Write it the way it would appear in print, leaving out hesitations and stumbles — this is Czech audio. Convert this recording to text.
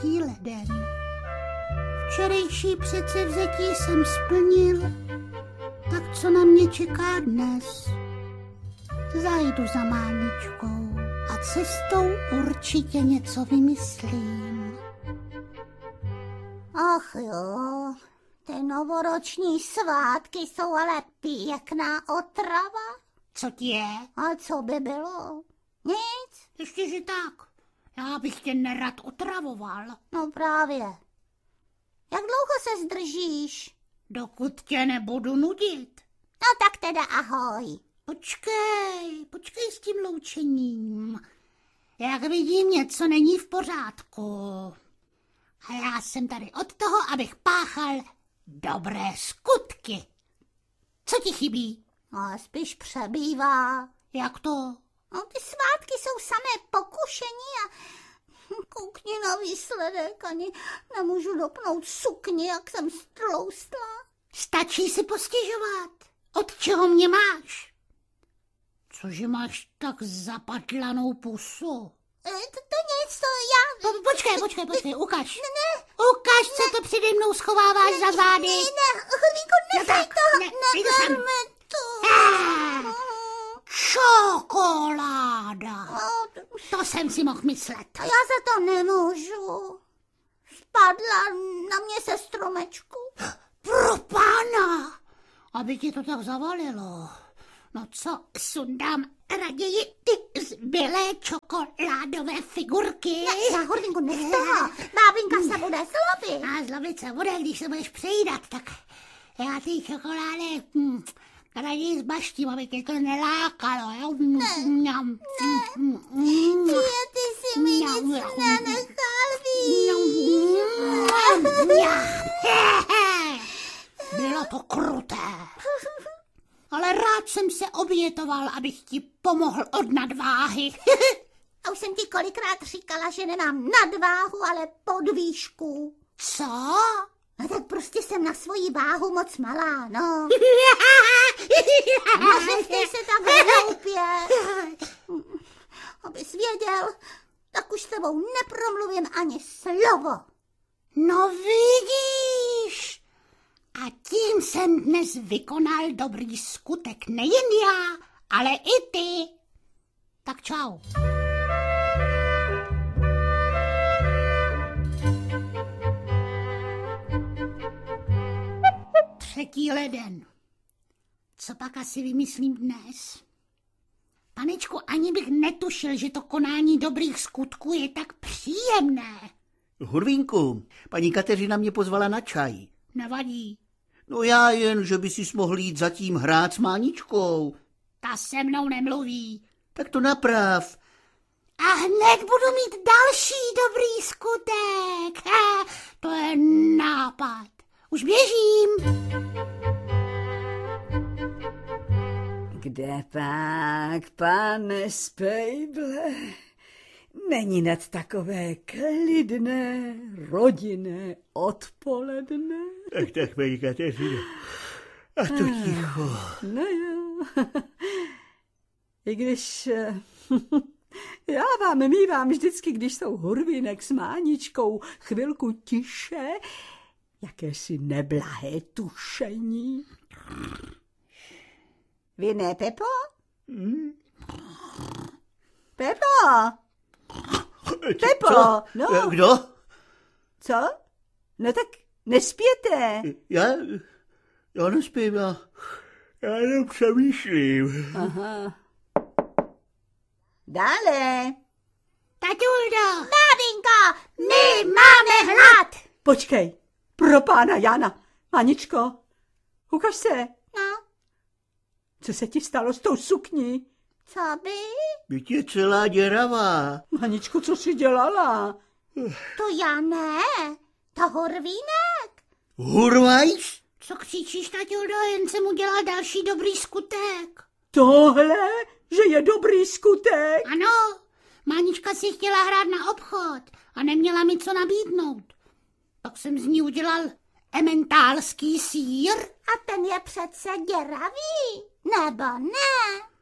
třetí leden. Včerejší předsevzetí jsem splnil, tak co na mě čeká dnes? Zajdu za Máničkou a cestou určitě něco vymyslím. Ach jo, ty novoroční svátky jsou ale pěkná otrava. Co ti je? A co by bylo? Nic. Ještě, že tak. Já bych tě nerad otravoval. No právě. Jak dlouho se zdržíš? Dokud tě nebudu nudit. No tak teda ahoj. Počkej s tím loučením. Jak vidím, něco není v pořádku. A já jsem tady od toho, abych páchal dobré skutky. Co ti chybí? No, spíš přebývá. Jak to? No, ty svátky jsou samé pokušení a koukni na výsledek, ani nemůžu dopnout sukni, jak jsem stloustla. Stačí si postěžovat. Od čeho mě máš? Cože máš tak zapatlanou pusu? To nic, to já... Počkej, ukaž. Ne. Ukaž, co to přede mnou schováváš za zády. Ne, Hlíko, nechej to, neberme to. Čokoláda. To jsem si mohl myslet. Já za to nemůžu. Spadla na mě se stromečku. Pro pána, aby ti to tak zavalilo. No co, sundám raději ty zbylé čokoládové figurky. Já, Hurvínku, nech toho. Bábinka se bude zlobit. A zlobit se bude, když se budeš přejídat, tak já ty čokolády raději zbaštím, aby tě to nelákalo, jo? Ne. Ty si mi nic nenechal víc. Bylo to kruté. Ale rád jsem se obětoval, abych ti pomohl od nadváhy. A už jsem ti kolikrát říkala, že nemám nadváhu, ale podvýšku. Co? No tak prostě jsem na svoji váhu moc malá, no. Neřechtej se tak hloupě. Abys věděl, tak už s tebou nepromluvím ani slovo. No vidíš. A tím jsem dnes vykonal dobrý skutek. Nejen já, ale i ty. Tak čau. Třetí leden. Co pak asi vymyslím dnes? Panečku, ani bych netušil, že to konání dobrých skutků je tak příjemné. Hurvínku, paní Kateřina mě pozvala na čaj. Nevadí. No já jen, že by si mohl jít zatím hrát s Máničkou. Ta se mnou nemluví. Tak to naprav. A hned budu mít další dobrý skutek. To je nápad. Už běžím. Kde pak, pane Spejble? Není nad takové klidné, rodinné odpoledne? Tak, paní Kateřino. A to ticho. No jo. I když já vám mívám vždycky, když jsou Hurvínek s Máničkou chvilku tiše, jakési neblahé tušení. Vy ne, Pepo? Pepo! Pepo, no. Kdo? Co? No tak nespěte. Já nespím, já jenom přemýšlím. Aha. Dále. Tatuldo! Bábinko, my máme hlad. Počkej, pro pána Jana. Maničko, ukaž se. No, Co se ti stalo s tou sukní? co by? Byť je celá děravá. Maničku, co jsi dělala? To já ne, to Hurvínek. Hurvajs? Co křičíš, tatuldo, jen jsem udělal další dobrý skutek. Tohle, že je dobrý skutek? Ano, Mánička si chtěla hrát na obchod a neměla mi co nabídnout. Tak jsem z ní udělal ementálský sýr. A ten je přece děravý, nebo ne?